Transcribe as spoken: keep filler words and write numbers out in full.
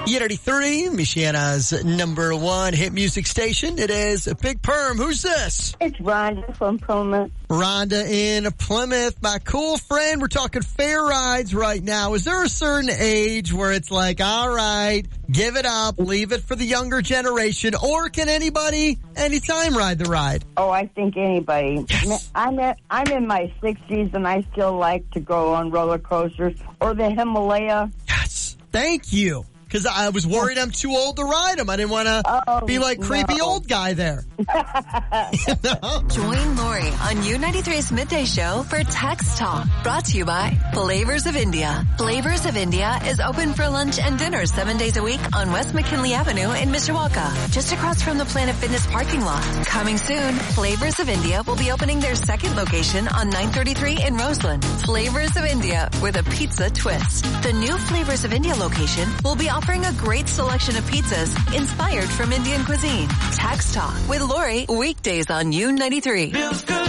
ninety-three, Michiana's number one hit music station. It is Big Perm. Who's this? It's Rhonda from Plymouth. Rhonda in Plymouth, my cool friend. We're talking fair rides right now. Is there a certain age where it's like, all right, give it up, leave it for the younger generation, or can anybody anytime ride the ride? Oh, I think anybody. Yes. I'm at, I'm in my sixties and I still like to go on roller coasters or the Himalaya. Yes. Thank you. Because I was worried I'm too old to ride them. I didn't want to oh, be like creepy no. old guy there. You know? Join Lori on U ninety-three's Midday Show for Text Talk. Brought to you by Flavors of India. Flavors of India is open for lunch and dinner seven days a week on West McKinley Avenue in Mishawaka, just across from the Planet Fitness parking lot. Coming soon, Flavors of India will be opening their second location on nine thirty-three in Roseland. Flavors of India with a pizza twist. The new Flavors of India location will be offering a great selection of pizzas inspired from Indian cuisine. Text Talk with Lori, weekdays on U ninety-three. Feels good.